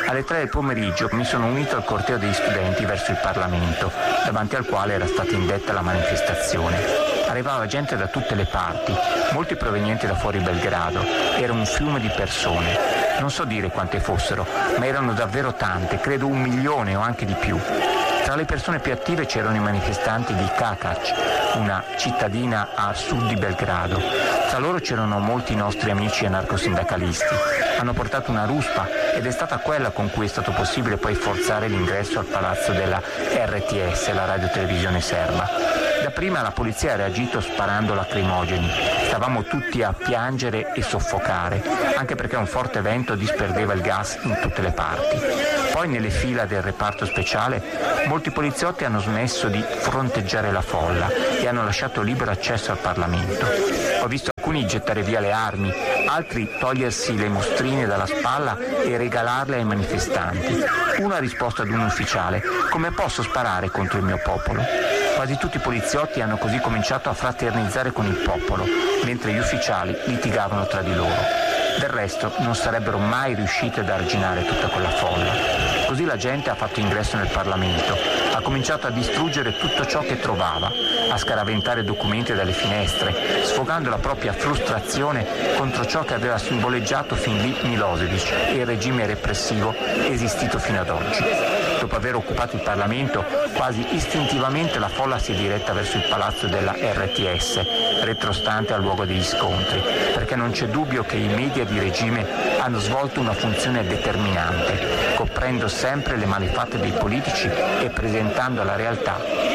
Alle 3 del pomeriggio mi sono unito al corteo degli studenti verso il Parlamento, davanti al quale era stata indetta la manifestazione. Arrivava gente da tutte le parti, molti provenienti da fuori Belgrado. Era un fiume di persone. Non so dire quante fossero, ma erano davvero tante, credo 1 milione o anche di più. Tra le persone più attive c'erano i manifestanti di Kakac, una cittadina a sud di Belgrado. Tra loro c'erano molti nostri amici anarcosindacalisti. Hanno portato una ruspa ed è stata quella con cui è stato possibile poi forzare l'ingresso al palazzo della RTS, la radiotelevisione serba. Dapprima la polizia ha reagito sparando lacrimogeni. Stavamo tutti a piangere e soffocare, anche perché un forte vento disperdeva il gas in tutte le parti. Poi nelle fila del reparto speciale molti poliziotti hanno smesso di fronteggiare la folla e hanno lasciato libero accesso al Parlamento. Ho visto alcuni gettare via le armi, altri togliersi le mostrine dalla spalla e regalarle ai manifestanti. Uno ha risposto ad un ufficiale: come posso sparare contro il mio popolo? Quasi tutti i poliziotti hanno così cominciato a fraternizzare con il popolo, mentre gli ufficiali litigavano tra di loro. Del resto non sarebbero mai riusciti ad arginare tutta quella folla. Così la gente ha fatto ingresso nel Parlamento, ha cominciato a distruggere tutto ciò che trovava, a scaraventare documenti dalle finestre, sfogando la propria frustrazione contro ciò che aveva simboleggiato fin lì Milosevic e il regime repressivo esistito fino ad oggi. Dopo aver occupato il Parlamento, quasi istintivamente la folla si è diretta verso il palazzo della RTS, retrostante al luogo degli scontri, perché non c'è dubbio che i media di regime hanno svolto una funzione determinante, coprendo sempre le malefatte dei politici e presentando la realtà